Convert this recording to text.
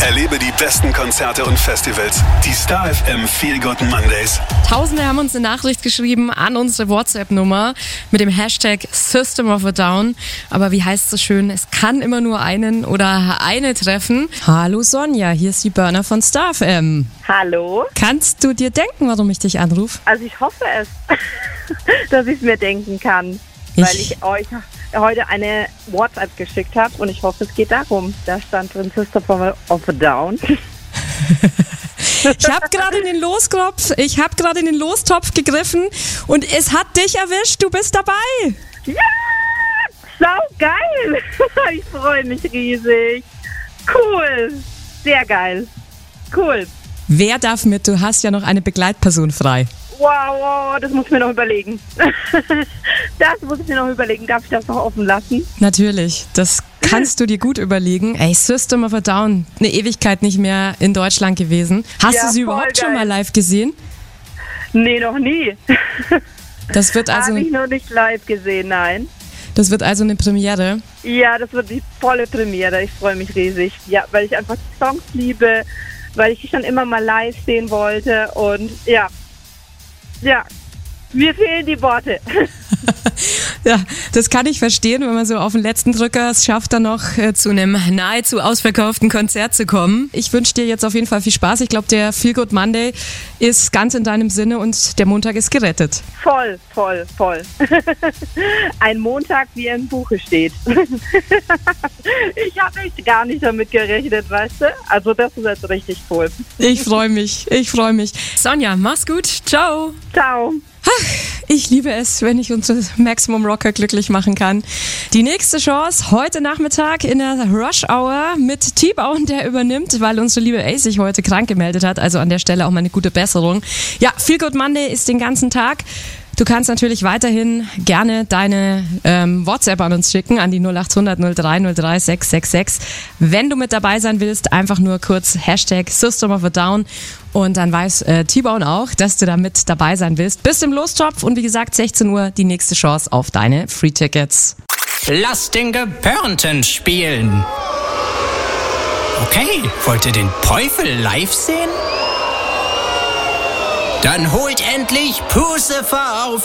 Erlebe die besten Konzerte und Festivals. Die Star FM Feel Good Mondays. Tausende haben uns eine Nachricht geschrieben an unsere WhatsApp-Nummer mit dem Hashtag System of a Down. Aber wie heißt es so schön, es kann immer nur einen oder eine treffen. Hallo Sonja, hier ist die Burner von Star FM. Hallo. Kannst du dir denken, warum ich dich anrufe? Also ich hoffe es, dass ich es mir denken kann, weil ich euch heute eine WhatsApp geschickt habe und ich hoffe, es geht darum. Da stand drin System of a Down. Ich habe gerade in den Lostopf gegriffen und es hat dich erwischt, du bist dabei. Ja, sau geil. Ich freue mich riesig. Cool, sehr geil. Cool. Wer darf mit? Du hast ja noch eine Begleitperson frei. Wow, das muss ich mir noch überlegen. Darf ich das noch offen lassen? Natürlich, das kannst du dir gut überlegen. Ey, System of a Down, eine Ewigkeit nicht mehr in Deutschland gewesen. Hast du sie überhaupt schon mal live gesehen? Nee, noch nie. Das wird also habe ich noch nicht live gesehen, nein. Das wird also eine Premiere? Ja, das wird die volle Premiere. Ich freue mich riesig. Ja, weil ich einfach die Songs liebe, weil ich die schon immer mal live sehen wollte und ja, mir fehlen die Worte. Ja, das kann ich verstehen, wenn man so auf den letzten Drücker es schafft, dann noch zu einem nahezu ausverkauften Konzert zu kommen. Ich wünsche dir jetzt auf jeden Fall viel Spaß. Ich glaube, der Feel Good Monday ist ganz in deinem Sinne und der Montag ist gerettet. Voll. Ein Montag, wie er im Buche steht. Ich habe echt gar nicht damit gerechnet, weißt du? Also das ist jetzt richtig cool. Ich freue mich. Sonja, mach's gut. Ciao. Ciao. Ich liebe es, wenn ich unsere Maximum Rocker glücklich machen kann. Die nächste Chance heute Nachmittag in der Rush Hour mit T-Bone, der übernimmt, weil unsere liebe Ace sich heute krank gemeldet hat. Also an der Stelle auch mal eine gute Besserung. Ja, Feel Good Monday ist den ganzen Tag. Du kannst natürlich weiterhin gerne deine WhatsApp an uns schicken, an die 0800 03 03 666. Wenn du mit dabei sein willst, einfach nur kurz Hashtag System of a Down und dann weiß T-Bone auch, dass du da mit dabei sein willst. Bis im Lostopf und wie gesagt 16 Uhr die nächste Chance auf deine Free-Tickets. Lass den Gepörnten spielen. Okay, wollt ihr den Teufel live sehen? Dann holt endlich Pucifer auf